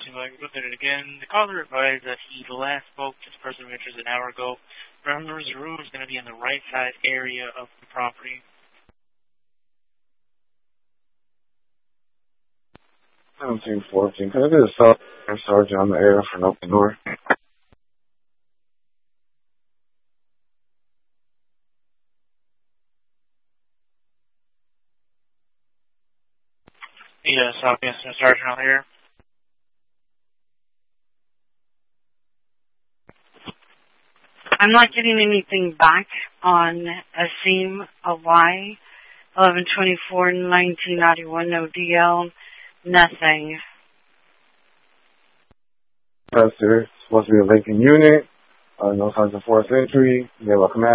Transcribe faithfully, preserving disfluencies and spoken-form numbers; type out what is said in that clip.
Something like look at it again. The caller advised that he last spoke to this person of interest an hour ago. Remember, the room is going to be in the right side area of the property. seventeen fourteen. Can I get a sergeant, sergeant on the air for an open door? Yes, Southwest Sergeant on the air. I'm not getting anything back on Asim Awai, eleven twenty-four nineteen ninety-one, no D L, nothing. That's there. It's supposed to be a vacant unit. Uh, no signs of forced entry. They will come out.